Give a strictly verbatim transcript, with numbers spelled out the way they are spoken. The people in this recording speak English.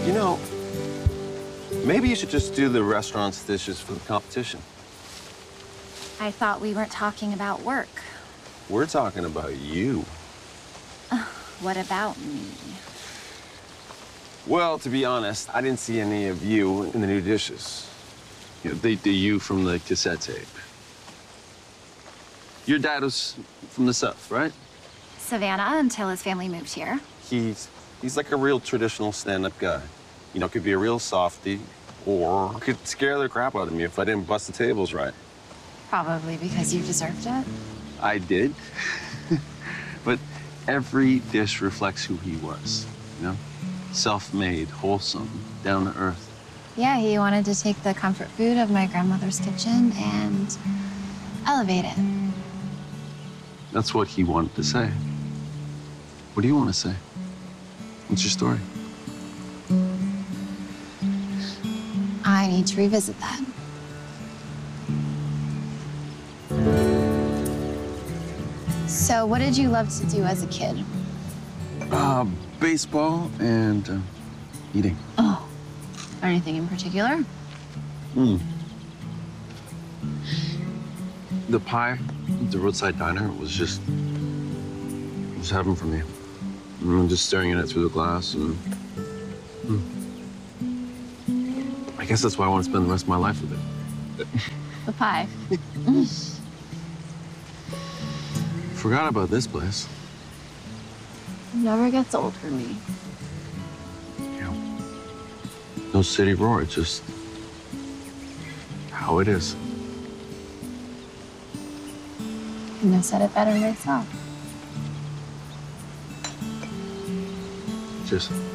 You know, maybe you should just do the restaurant's dishes for the competition. I thought we weren't talking about work. We're talking about you. Uh, what about me? Well, to be honest, I didn't see any of you in the new dishes. You know, the, the you from the cassette tape. Your dad was from the South, right? Savannah, until his family moved here. He's, he's like a real traditional stand-up guy. You know, could be a real softie, or could scare the crap out of me if I didn't bust the tables right. Probably because you deserved it. I did. But every dish reflects who he was, you know? Self-made, wholesome, down to earth. Yeah, he wanted to take the comfort food of my grandmother's kitchen and elevate it. That's what he wanted to say. What do you want to say? What's your story? I need to revisit that. So what did you love to do as a kid? Uh, baseball and uh, eating. Oh, anything in particular? Hmm. The pie at the roadside diner was just, it was heaven for me. I'm just staring at it through the glass and, hmm. I guess that's why I want to spend the rest of my life with it. The pie. Forgot about this place. Never gets old for me. Yeah. No city roar, it's just how it is. Couldn't have said it better myself. Just.